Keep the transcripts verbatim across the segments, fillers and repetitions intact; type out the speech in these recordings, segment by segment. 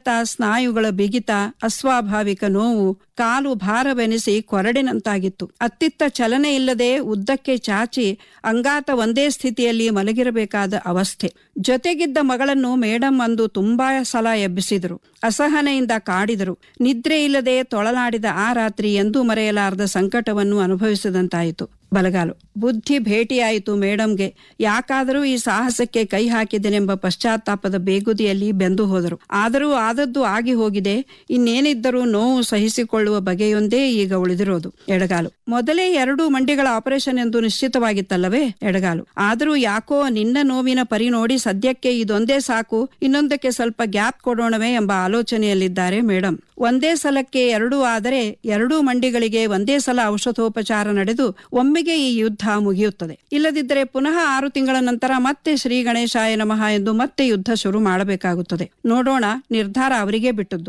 ರಕ್ತ, ಸ್ನಾಯುಗಳ ಬಿಗಿತ, ಅಸ್ವಾಭಾವಿಕ ನೋವು, ಕಾಲು ಭಾರವೆನಿಸಿ ಕೊರಡಿನಂತಾಗಿತ್ತು. ಅತ್ತಿತ್ತ ಚಲನೆ ಇಲ್ಲದೆ ಉದ್ದಕ್ಕೆ ಚಾಚಿ ಅಂಗಾತ ಒಂದೇ ಸ್ಥಿತಿಯಲ್ಲಿ ಮಲಗಿರಬೇಕಾದ ಅವಸ್ಥೆ. ಜೊತೆಗಿದ್ದ ಮಗಳನ್ನು ಮೇಡಂ ಅಂದು ತುಂಬಾ ಸಲ ಎಬ್ಬಿಸಿದರು. ಅಸಹನೆಯಿಂದ ಕಾಡಿದರು. ನಿದ್ರೆ ಇಲ್ಲದೆ ತೊಳಲಾಡಿದ ಆ ರಾತ್ರಿ ಎಂದೂ ಮರೆಯಲಾರದ ಸಂಕಟವನ್ನು ಅನುಭವಿಸಿದಂತಾಯಿತು. ಬಲಗಾಲು ಬುದ್ಧಿ ಭೇಟಿಯಾಯಿತು ಮೇಡಂಗೆ. ಯಾಕಾದರೂ ಈ ಸಾಹಸಕ್ಕೆ ಕೈ ಹಾಕಿದೆನೆಂಬ ಪಶ್ಚಾತ್ತಾಪದ ಬೇಗುದಿಯಲ್ಲಿ ಬೆಂದು ಹೋದರು. ಆದರೂ ಆದದ್ದು ಆಗಿ ಹೋಗಿದೆ. ಇನ್ನೇನಿದ್ದರೂ ನೋವು ಸಹಿಸಿಕೊಳ್ಳುವ ಬಗೆಯೊಂದೇ ಈಗ ಉಳಿದಿರೋದು. ಎಡಗಾಲು ಮೊದಲೇ ಎರಡು ಮಂಡಿಗಳ ಆಪರೇಷನ್ ಎಂದು ನಿಶ್ಚಿತವಾಗಿತ್ತಲ್ಲವೇ? ಎಡಗಾಲು ಆದರೂ ಯಾಕೋ ನಿನ್ನ ನೋವಿನ ಪರಿ ನೋಡಿ ಸದ್ಯಕ್ಕೆ ಇದೊಂದೇ ಸಾಕು, ಇನ್ನೊಂದಕ್ಕೆ ಸ್ವಲ್ಪ ಗ್ಯಾಪ್ ಕೊಡೋಣವೇ ಎಂಬ ಆಲೋಚನೆಯಲ್ಲಿದ್ದಾರೆ ಮೇಡಂ. ಒಂದೇ ಸಲಕ್ಕೆ ಎರಡೂ ಆದರೆ ಎರಡೂ ಮಂಡಿಗಳಿಗೆ ಒಂದೇ ಸಲ ಔಷಧೋಪಚಾರ ನಡೆದು ಒಮ್ಮೆಗೆ ಈ ಯುದ್ಧ ಮುಗಿಯುತ್ತದೆ. ಇಲ್ಲದಿದ್ದರೆ ಪುನಃ ಆರು ತಿಂಗಳ ನಂತರ ಮತ್ತೆ ಶ್ರೀ ಗಣೇಶಾಯ ನಮಃ ಎಂದು ಮತ್ತೆ ಯುದ್ಧ ಶುರು ಮಾಡಬೇಕಾಗುತ್ತದೆ. ನೋಡೋಣ, ನಿರ್ಧಾರ ಅವರಿಗೆ ಬಿಟ್ಟದ್ದು.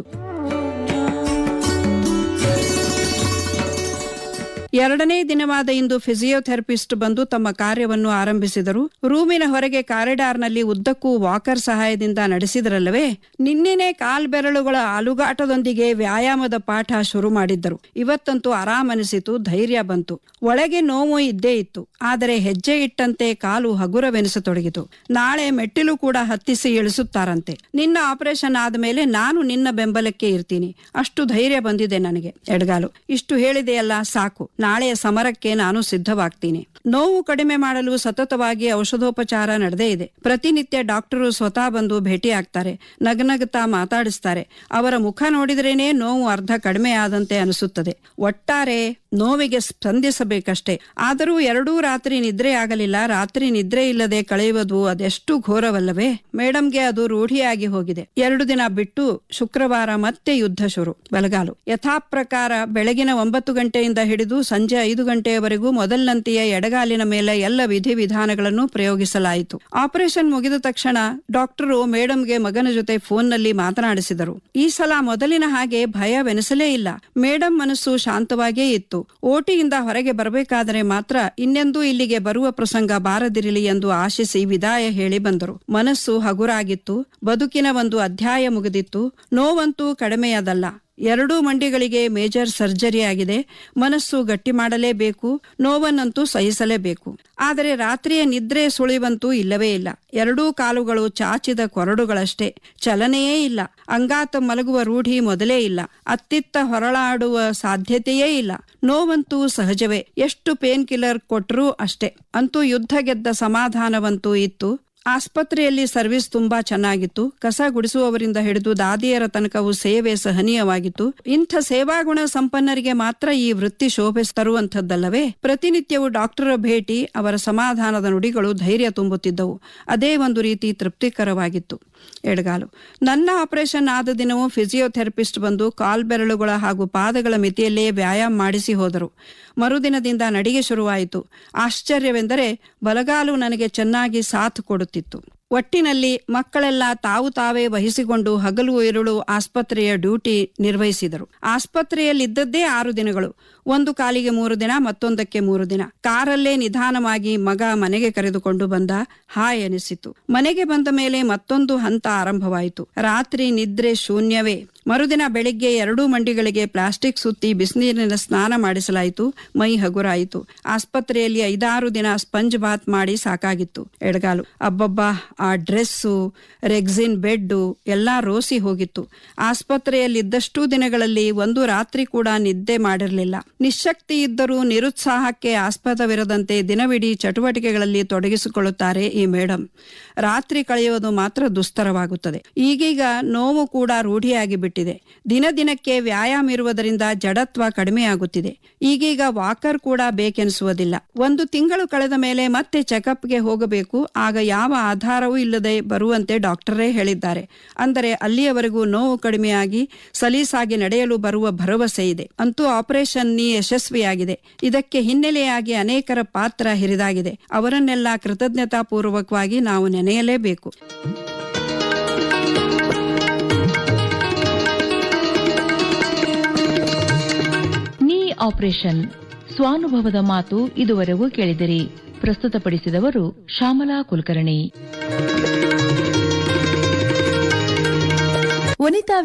ಎರಡನೇ ದಿನವಾದ ಇಂದು ಫಿಸಿಯೋಥೆರಪಿಸ್ಟ್ ಬಂದು ತಮ್ಮ ಕಾರ್ಯವನ್ನು ಆರಂಭಿಸಿದರು. ರೂಮಿನ ಹೊರಗೆ ಕಾರಿಡಾರ್ನಲ್ಲಿ ಉದ್ದಕ್ಕೂ ವಾಕರ್ ಸಹಾಯದಿಂದ ನಡೆಸಿದರಲ್ಲವೇ. ನಿನ್ನೆನೆ ಕಾಲ್ಬೆರಳುಗಳ ಅಲುಗಾಟದೊಂದಿಗೆ ವ್ಯಾಯಾಮದ ಪಾಠ ಶುರು ಮಾಡಿದ್ದರು. ಇವತ್ತಂತೂ ಆರಾಮನಿಸಿತು, ಧೈರ್ಯ ಬಂತು. ಒಳಗೆ ನೋವು ಇದ್ದೇ ಇತ್ತು, ಆದರೆ ಹೆಜ್ಜೆ ಇಟ್ಟಂತೆ ಕಾಲು ಹಗುರವೆನಿಸತೊಡಗಿತು. ನಾಳೆ ಮೆಟ್ಟಿಲು ಕೂಡ ಹತ್ತಿಸಿ ಇಳಿಸುತ್ತಾರಂತೆ. ನಿನ್ನ ಆಪರೇಷನ್ ಆದಮೇಲೆ ನಾನು ನಿನ್ನ ಬೆಂಬಲಕ್ಕೆ ಇರ್ತೀನಿ, ಅಷ್ಟು ಧೈರ್ಯ ಬಂದಿದೆ ನನಗೆ. ಎಡಗಾಲು ಇಷ್ಟು ಹೇಳಿದೆಯಲ್ಲ, ಸಾಕು. ನಾಳೆಯ ಸಮರಕ್ಕೆ ನಾನು ಸಿದ್ಧವಾಗ್ತೀನಿ. ನೋವು ಕಡಿಮೆ ಮಾಡಲು ಸತತವಾಗಿ ಔಷಧೋಪಚಾರ ನಡೆದೇ ಇದೆ. ಪ್ರತಿನಿತ್ಯ ಡಾಕ್ಟರು ಸ್ವತಃ ಬಂದು ಭೇಟಿಯಾಗ್ತಾರೆ, ನಗನಗುತ್ತಾ ಮಾತಾಡಿಸ್ತಾರೆ. ಅವರ ಮುಖ ನೋಡಿದ್ರೇನೆ ನೋವು ಅರ್ಧ ಕಡಿಮೆ ಆದಂತೆ ಅನಿಸುತ್ತದೆ. ಒಟ್ಟಾರೆ ನೋವಿಗೆ ಸ್ಪಂದಿಸಬೇಕಷ್ಟೇ. ಆದರೂ ಎರಡೂ ರಾತ್ರಿ ನಿದ್ರೆ ಆಗಲಿಲ್ಲ. ರಾತ್ರಿ ನಿದ್ರೆ ಇಲ್ಲದೆ ಕಳೆಯುವುದು ಅದೆಷ್ಟು ಘೋರವಲ್ಲವೇ? ಮೇಡಂಗೆ ಅದು ರೂಢಿಯಾಗಿ ಹೋಗಿದೆ. ಎರಡು ದಿನ ಬಿಟ್ಟು ಶುಕ್ರವಾರ ಮತ್ತೆ ಯುದ್ಧ ಶುರು. ಬಲಗಾಲು ಯಥಾಪ್ರಕಾರ ಬೆಳಗಿನ ಒಂಬತ್ತು ಗಂಟೆಯಿಂದ ಹಿಡಿದು ಸಂಜೆ ಐದು ಗಂಟೆಯವರೆಗೂ ಮೊದಲಿನಂತೆಯೇ ಎಡಗಾಲಿನ ಮೇಲೆ ಎಲ್ಲ ವಿಧಿವಿಧಾನಗಳನ್ನು ಪ್ರಯೋಗಿಸಲಾಯಿತು. ಆಪರೇಷನ್ ಮುಗಿದ ತಕ್ಷಣ ಡಾಕ್ಟರು ಮೇಡಂಗೆ ಮಗನ ಜೊತೆ ಫೋನ್ನಲ್ಲಿ ಮಾತನಾಡಿಸಿದರು. ಈ ಸಲ ಮೊದಲಿನ ಹಾಗೆ ಭಯವೆನಿಸಲೇ ಇಲ್ಲ. ಮೇಡಂ ಮನಸ್ಸು ಶಾಂತವಾಗಿಯೇ ಇತ್ತು. ಓಟಿಯಿಂದ ಹೊರಗೆ ಬರಬೇಕಾದರೆ ಮಾತ್ರ ಇನ್ನೆಂದೂ ಇಲ್ಲಿಗೆ ಬರುವ ಪ್ರಸಂಗ ಬಾರದಿರಲಿ ಎಂದು ಆಶಿಸಿ ವಿದಾಯ ಹೇಳಿ ಬಂದರು. ಮನಸ್ಸು ಹಗುರಾಗಿತ್ತು. ಬದುಕಿನ ಒಂದು ಅಧ್ಯಾಯ ಮುಗಿದಿತ್ತು. ನೋವಂತೂ ಕಡಿಮೆಯದಲ್ಲ. ಎರಡೂ ಮಂಡಿಗಳಿಗೆ ಮೇಜರ್ ಸರ್ಜರಿ ಆಗಿದೆ. ಮನಸ್ಸು ಗಟ್ಟಿ ಮಾಡಲೇಬೇಕು, ನೋವನ್ನಂತೂ ಸಹಿಸಲೇಬೇಕು. ಆದರೆ ರಾತ್ರಿಯ ನಿದ್ರೆ ಸುಳಿವಂತೂ ಇಲ್ಲವೇ ಇಲ್ಲ. ಎರಡೂ ಕಾಲುಗಳು ಚಾಚಿದ ಕೊರಡುಗಳಷ್ಟೇ, ಚಲನೆಯೇ ಇಲ್ಲ. ಅಂಗಾತ ಮಲಗುವ ರೂಢಿ ಮೊದಲೇ ಇಲ್ಲ. ಅತ್ತಿತ್ತ ಹೊರಳಾಡುವ ಸಾಧ್ಯತೆಯೇ ಇಲ್ಲ. ನೋವಂತೂ ಸಹಜವೇ, ಎಷ್ಟು ಪೇನ್ ಕಿಲ್ಲರ್ ಕೊಟ್ಟರೂ ಅಷ್ಟೇ. ಅಂತೂ ಯುದ್ಧ ಗೆದ್ದ ಸಮಾಧಾನವಂತೂ ಇತ್ತು. ಆಸ್ಪತ್ರೆಯಲ್ಲಿ ಸರ್ವಿಸ್ ತುಂಬಾ ಚೆನ್ನಾಗಿತ್ತು. ಕಸ ಗುಡಿಸುವವರಿಂದ ಹಿಡಿದು ದಾದಿಯರ ತನಕವೂ ಸೇವೆ ಸಹನೀಯವಾಗಿತ್ತು. ಇಂಥ ಸೇವಾಗುಣ ಸಂಪನ್ನರಿಗೆ ಮಾತ್ರ ಈ ವೃತ್ತಿ ಶೋಭೆ ತರುವಂಥದ್ದಲ್ಲವೇ? ಪ್ರತಿನಿತ್ಯವೂ ಡಾಕ್ಟರ ಭೇಟಿ, ಅವರ ಸಮಾಧಾನದ ನುಡಿಗಳು ಧೈರ್ಯ ತುಂಬುತ್ತಿದ್ದವು. ಅದೇ ಒಂದು ರೀತಿ ತೃಪ್ತಿಕರವಾಗಿತ್ತು. ಎಡಗಾಲು ನನ್ನ ಆಪರೇಷನ್ ಆದ ದಿನವೂ ಫಿಸಿಯೋಥೆರಪಿಸ್ಟ್ ಬಂದು ಕಾಲ್ಬೆರಳುಗಳ ಹಾಗೂ ಪಾದಗಳ ಮಿತಿಯಲ್ಲೇ ವ್ಯಾಯಾಮ ಮಾಡಿಸಿ ಹೋದರು. ಮರುದಿನದಿಂದ ನಡಿಗೆ ಶುರುವಾಯಿತು. ಆಶ್ಚರ್ಯವೆಂದರೆ ಬಲಗಾಲು ನನಗೆ ಚೆನ್ನಾಗಿ ಸಾಥ್ ಕೊಡುತ್ತಿತ್ತು. ಒಟ್ಟಿನಲ್ಲಿ ಮಕ್ಕಳೆಲ್ಲ ತಾವು ತಾವೇ ವಹಿಸಿಕೊಂಡು ಹಗಲು ಇರುಳು ಆಸ್ಪತ್ರೆಯ ಡ್ಯೂಟಿ ನಿರ್ವಹಿಸಿದರು. ಆಸ್ಪತ್ರೆಯಲ್ಲಿದ್ದದ್ದೇ ಆರು ದಿನಗಳು. ಒಂದು ಕಾಲಿಗೆ ಮೂರು ದಿನ, ಮತ್ತೊಂದಕ್ಕೆ ಮೂರು ದಿನ. ಕಾರಲ್ಲೇ ನಿಧಾನವಾಗಿ ಮಗ ಮನೆಗೆ ಕರೆದುಕೊಂಡು ಬಂದ. ಹಾಯ್ ಎನಿಸಿತು. ಮನೆಗೆ ಬಂದ ಮೇಲೆ ಮತ್ತೊಂದು ಹಂತ ಆರಂಭವಾಯಿತು. ರಾತ್ರಿ ನಿದ್ರೆ ಶೂನ್ಯವೇ. ಮರುದಿನ ಬೆಳಿಗ್ಗೆ ಎರಡೂ ಮಂಡಿಗಳಿಗೆ ಪ್ಲಾಸ್ಟಿಕ್ ಸುತ್ತಿ ಬಿಸಿನೀರಿನ ಸ್ನಾನ ಮಾಡಿಸಲಾಯಿತು. ಮೈ ಹಗುರಾಯಿತು. ಆಸ್ಪತ್ರೆಯಲ್ಲಿ ಐದಾರು ದಿನ ಸ್ಪಂಜ್ ಬಾತ್ ಮಾಡಿ ಸಾಕಾಗಿತ್ತು. ಎಡಗಾಲು ಅಬ್ಬಬ್ಬಾ, ಆ ಡ್ರೆಸ್ಸು, ರೆಗ್ಸಿನ್ ಬೆಡ್ಡು ಎಲ್ಲಾ ರೋಸಿ ಹೋಗಿತ್ತು. ಆಸ್ಪತ್ರೆಯಲ್ಲಿದ್ದಷ್ಟು ದಿನಗಳಲ್ಲಿ ಒಂದು ರಾತ್ರಿ ಕೂಡ ನಿದ್ದೆ ಮಾಡಿರಲಿಲ್ಲ. ನಿಶಕ್ತಿ ಇದ್ದರೂ ನಿರುತ್ಸಾಹಕ್ಕೆ ಆಸ್ಪದವಿರದಂತೆ ದಿನವಿಡೀ ಚಟುವಟಿಕೆಗಳಲ್ಲಿ ತೊಡಗಿಸಿಕೊಳ್ಳುತ್ತಾರೆ ಈ ಮೇಡಂ. ರಾತ್ರಿ ಕಳೆಯುವುದು ಮಾತ್ರ ದುಸ್ತರವಾಗುತ್ತದೆ. ಈಗೀಗ ನೋವು ಕೂಡ ರೂಢಿಯಾಗಿ ಬಿಟ್ಟಿದೆ. ದಿನ ದಿನಕ್ಕೆ ವ್ಯಾಯಾಮ ಇರುವುದರಿಂದ ಜಡತ್ವ ಕಡಿಮೆಯಾಗುತ್ತಿದೆ. ಈಗೀಗ ವಾಕರ್ ಕೂಡ ಬೇಕೆನಿಸುವುದಿಲ್ಲ. ಒಂದು ತಿಂಗಳು ಕಳೆದ ಮೇಲೆ ಮತ್ತೆ ಚೆಕಪ್ಗೆ ಹೋಗಬೇಕು. ಆಗ ಯಾವ ಆಧಾರವೂ ಇಲ್ಲದೆ ಬರುವಂತೆ ಡಾಕ್ಟರೇ ಹೇಳಿದ್ದಾರೆ. ಅಂದರೆ ಅಲ್ಲಿಯವರೆಗೂ ನೋವು ಕಡಿಮೆಯಾಗಿ ಸಲೀಸಾಗಿ ನಡೆಯಲು ಬರುವ ಭರವಸೆ ಇದೆ. ಅಂತೂ ಆಪರೇಷನ್ ನೀ ಯಶಸ್ವಿಯಾಗಿದೆ. ಇದಕ್ಕೆ ಹಿನ್ನೆಲೆಯಾಗಿ ಅನೇಕರ ಪಾತ್ರ ಹಿರಿದಾಗಿದೆ. ಅವರನ್ನೆಲ್ಲ ಕೃತಜ್ಞತಾಪೂರ್ವಕವಾಗಿ ನಾವು ನೆನೆಯಲೇಬೇಕು. ನೀ ಆಪರೇಷನ್ ಸ್ವಾನುಭವದ ಮಾತು ಇದುವರೆಗೂ ಕೇಳಿದಿರಿ. ಪ್ರಸ್ತುತಪಡಿಸಿದವರು ಶ್ಯಾಮಲಾ ಕುಲಕರ್ಣಿ. ವನಿತಾ